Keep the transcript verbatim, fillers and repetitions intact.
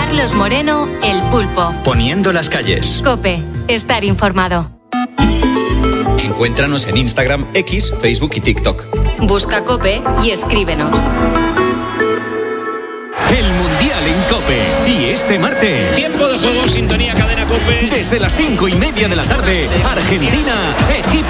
Carlos Moreno, El Pulpo. Poniendo las calles. COPE. Estar informado. Encuéntranos en Instagram, X, Facebook y TikTok. Busca COPE y escríbenos. El Mundial en COPE. Y este martes, tiempo de juego, sintonía, cadena COPE. desde las cinco y media de la tarde, Argentina, Egipto.